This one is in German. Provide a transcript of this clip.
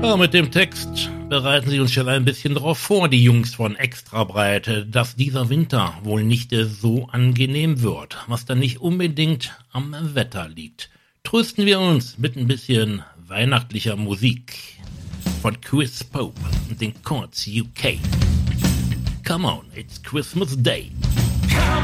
Ja, mit dem Text bereiten Sie uns schon ein bisschen darauf vor, die Jungs von Extrabreite, dass dieser Winter wohl nicht so angenehm wird, was dann nicht unbedingt am Wetter liegt. Trösten wir uns mit ein bisschen weihnachtlicher Musik von Chris Pope und den Chords UK. Come on, it's Christmas Day.